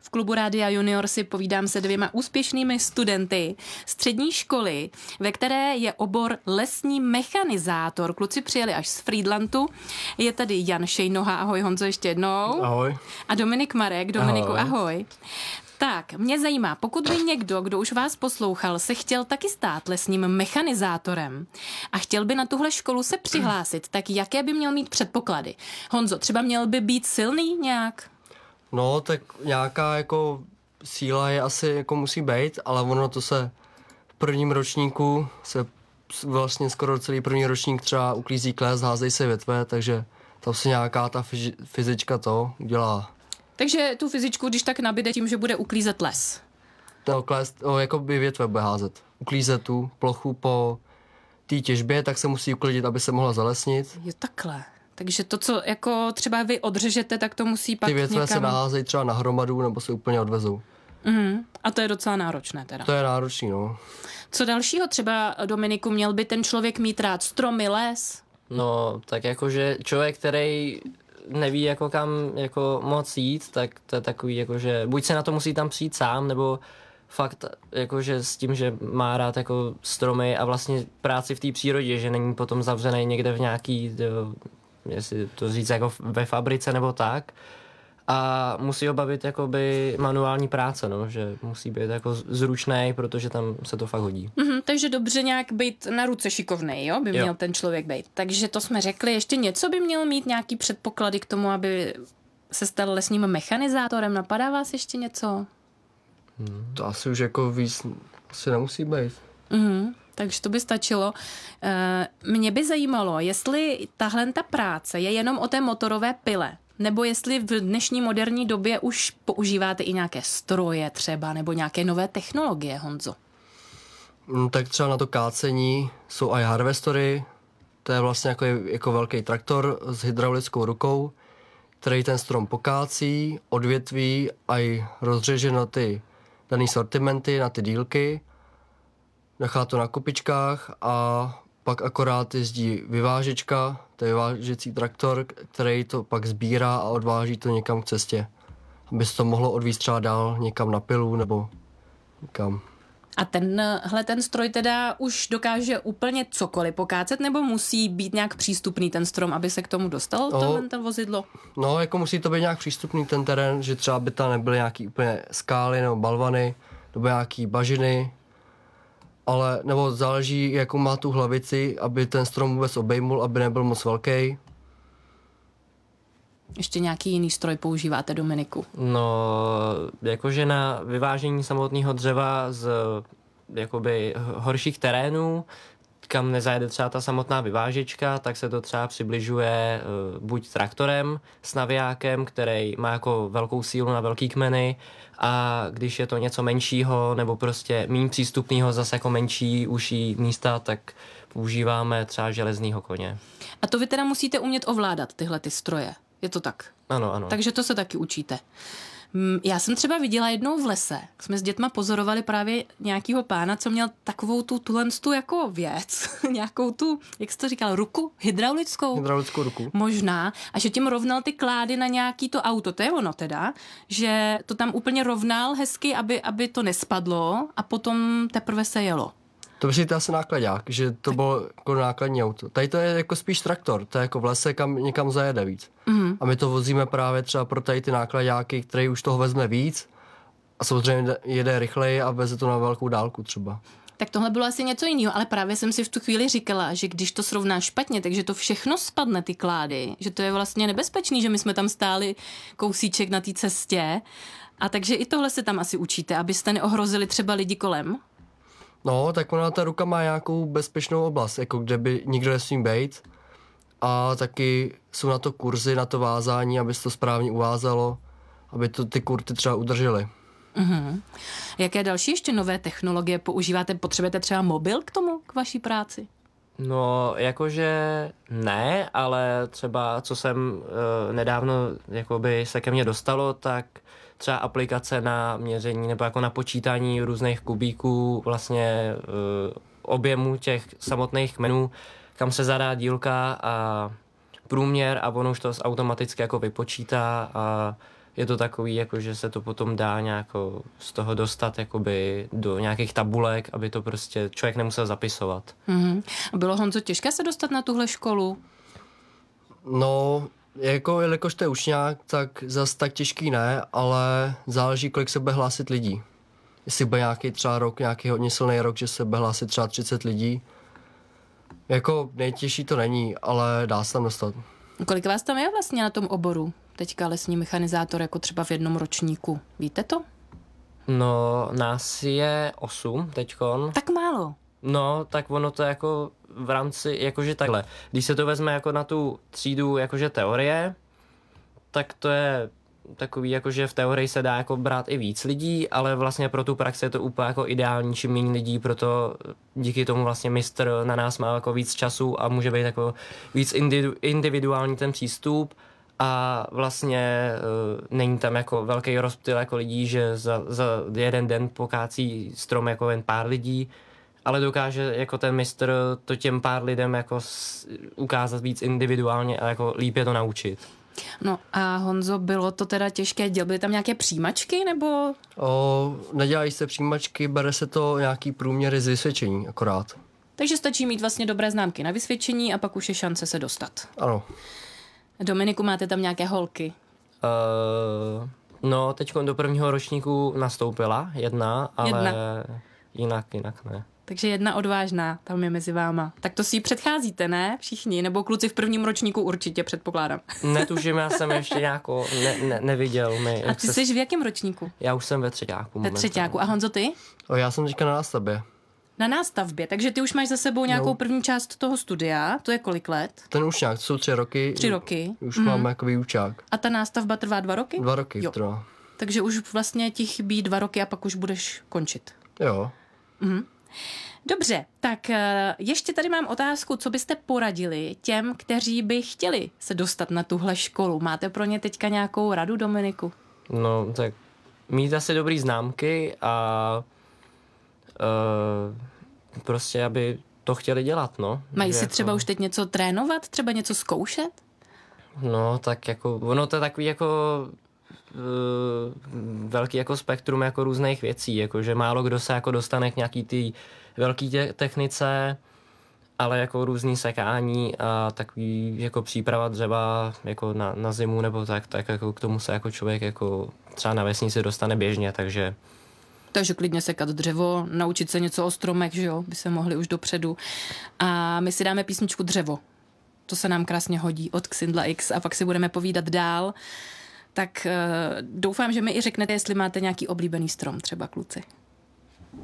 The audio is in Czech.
V klubu Rádia Junior si povídám se 2 úspěšnými studenty střední školy, ve které je obor lesní mechanizátor. Kluci přijeli až z Frýdlantu. Je tady Jan Šejnoha, ahoj Honzo, ještě jednou. Ahoj. A Dominik Marek. Dominiku, ahoj. Tak, mě zajímá, pokud by někdo, kdo už vás poslouchal, se chtěl taky stát lesním mechanizátorem a chtěl by na tuhle školu se přihlásit, tak jaké by měl mít předpoklady? Honzo, třeba měl by být silný nějak? No, tak nějaká jako síla je asi jako musí být, ale ono to se v prvním ročníku se vlastně skoro celý první ročník třeba uklízí kles, házejí se větve, takže tam se nějaká ta fyzička to udělá. Takže tu fyzičku, když tak nabíde tím, že bude uklízet les. No, jako by větve bude házet. Uklízet tu plochu po té těžbě, tak se musí uklidit, aby se mohla zalesnit. Jo, takhle. Takže to, co jako třeba vy odřežete, tak to musí pak ty větve někam... se naházejí třeba na hromadu, nebo se úplně odvezou. A to je docela náročné teda. To je náročný, no. Co dalšího třeba, Dominiku, měl by ten člověk mít rád? Stromy, les? No, tak jakože člověk, který neví jako kam jako moc jít, tak to je takový jakože buď se na to musí tam přijít sám, nebo fakt jakože s tím, že má rád jako stromy a vlastně práci v té přírodě, že není potom zavřený někde v nějaký, jestli to říct jako ve fabrice nebo tak. A musí ho bavit jakoby manuální práce, no, že musí být jako zručnej, protože tam se to fakt hodí. Takže dobře nějak být na ruce šikovnej, jo, by měl ten člověk být. Takže to jsme řekli, ještě něco by měl mít nějaký předpoklady k tomu, aby se stal lesním mechanizátorem. Napadá vás ještě něco? To asi už jako víc asi nemusí být. Takže to by stačilo. Mě by zajímalo, jestli tahle ta práce je jenom o té motorové pile, nebo jestli v dnešní moderní době už používáte i nějaké stroje třeba, nebo nějaké nové technologie, Honzo. Tak třeba na to kácení jsou i harvestory, to je vlastně jako velký traktor s hydraulickou rukou, který ten strom pokácí, odvětví a i rozřeže na ty daný sortimenty, na ty dílky, nechá to na kopičkách a pak akorát jezdí vyvážečka, to je vyvážecí traktor, který to pak sbírá a odváží to někam k cestě, aby se to mohlo odvízt třeba dál někam na pilu nebo někam. A ten stroj teda už dokáže úplně cokoliv pokácet, nebo musí být nějak přístupný ten strom, aby se k tomu dostalo to vozidlo? No, jako musí to být nějak přístupný ten terén, že třeba by tam nebyly nějaký úplně skály nebo balvany, nebo nějaký bažiny, ale nebo záleží, jakou má tu hlavici, aby ten strom vůbec obejmul, aby nebyl moc velký. Ještě nějaký jiný stroj používáte, Dominiku? No, jakože na vyvážení samotného dřeva z jakoby horších terénů, kam nezajede třeba ta samotná vyvážečka, tak se to třeba přibližuje buď traktorem s navijákem, který má jako velkou sílu na velký kmeny, a když je to něco menšího nebo prostě méně přístupného, zase jako menší, uší místa, tak používáme třeba železného koně. A to vy teda musíte umět ovládat tyhle ty stroje, je to tak? Ano. Takže to se taky učíte. Já jsem třeba viděla jednou v lese, jsme s dětma pozorovali právě nějakýho pána, co měl takovou tu jako věc, nějakou tu, jak jsi to říkal, ruku? Hydraulickou ruku. Možná. A že tím rovnal ty klády na nějaký to auto, to je ono teda, že to tam úplně rovnal hezky, aby to nespadlo a potom teprve se jelo. To myslíte asi nákladák, že to bylo jako nákladní auto. Tady to je jako spíš traktor, to je jako v lese, kam někam zajede víc. A my to vozíme právě třeba pro tady ty nákladáky, který už toho vezme víc a samozřejmě jede rychleji a veze to na velkou dálku třeba. Tak tohle bylo asi něco jiného, ale právě jsem si v tu chvíli říkala, že když to srovnáš špatně, takže to všechno spadne, ty klády, že to je vlastně nebezpečný, že my jsme tam stáli kousíček na té cestě, a takže i tohle se tam asi učíte, abyste neohrozili třeba lidi kolem. No, tak ona ta ruka má nějakou bezpečnou oblast, jako kde by nikdo nesmí být. A taky jsou na to kurzy, na to vázání, aby se to správně uvázalo, aby to ty kurty třeba udržely. Jaké další ještě nové technologie používáte? Potřebujete třeba mobil k tomu, k vaší práci? No, jakože ne, ale třeba, co jsem nedávno jakoby se ke mně dostalo, tak třeba aplikace na měření nebo jako na počítání různých kubíků vlastně objemu těch samotných kmenů, kam se zadá dílka a průměr a on už to automaticky jako vypočítá a je to takový, jako že se to potom dá nějako z toho dostat jakoby do nějakých tabulek, aby to prostě člověk nemusel zapisovat. Mm-hmm. Bylo, Honzo, těžké se dostat na tuhle školu? No, jako jelikož to je učňák, tak zas tak těžký ne, ale záleží, kolik se bude hlásit lidí. Jestli bude nějaký třeba rok, nějaký hodně silný rok, že se bude hlásit třeba 30 lidí. Jako nejtěžší to není, ale dá se tam dostat. Kolik vás tam je vlastně na tom oboru? Teďka lesní mechanizátor jako třeba v jednom ročníku. Víte to? No, nás je 8 teďkon. Tak málo. No, tak ono to jako v rámci, jakože takhle. Když se to vezme jako na tu třídu jakože teorie, tak to je takový, jakože v teorii se dá jako brát i víc lidí, ale vlastně pro tu praxi je to úplně jako ideální, čím méně lidí, proto díky tomu vlastně mistr na nás má jako víc času a může být jako víc individuální ten přístup a vlastně není tam jako velký rozptyl jako lidí, že za jeden den pokácí strom jako jen pár lidí, ale dokáže jako ten mistr to těm pár lidem jako ukázat víc individuálně a jako líp je to naučit. No a Honzo, bylo to teda těžké, byly tam nějaké přijímačky, nebo? Nedělají se přijímačky, bere se to nějaký průměry z vysvědčení akorát. Takže stačí mít vlastně dobré známky na vysvědčení a pak už je šance se dostat. Ano. Dominiku, máte tam nějaké holky? No, teď do prvního ročníku nastoupila jedna, ale jinak ne. Takže jedna odvážná tam je mezi váma. Tak to si ji předcházíte, ne? Všichni, nebo kluci v prvním ročníku určitě, předpokládám. Netuším, já jsem ještě nějakou neviděl. A ty jsi v jakém ročníku? Já už jsem ve třeťáku. Ve třeťáku. A Honzo, ty? Já jsem teďka na nástavbě. Na nástavbě, takže ty už máš za sebou nějakou první část toho studia. To je kolik let? Ten učňák, to jsou 3 roky. 3 roky. Už máme jako výučák. A ta nástavba trvá 2 roky? 2 roky jo. trvá. Takže už vlastně ti chybí 2 roky a pak už budeš končit. Jo. Dobře, tak ještě tady mám otázku, co byste poradili těm, kteří by chtěli se dostat na tuhle školu. Máte pro ně teďka nějakou radu, Dominiku? No, tak mít asi dobrý známky a prostě, aby to chtěli dělat, no. Mají si třeba už teď něco trénovat, třeba něco zkoušet? No, tak jako, ono to je takový jako velký jako spektrum jako různých věcí, jako že málo kdo se jako dostane k nějaký ty velký technice, ale jako různý sekání a takový jako příprava dřeva jako na zimu nebo tak jako k tomu se jako člověk jako třeba na vesnici dostane běžně, takže klidně sekat dřevo, naučit se něco o stromech, že jo, by se mohli už dopředu. A my si dáme písničku Dřevo. To se nám krásně hodí od Xindla X a pak si budeme povídat dál. Tak doufám, že mi i řeknete, jestli máte nějaký oblíbený strom, třeba kluci.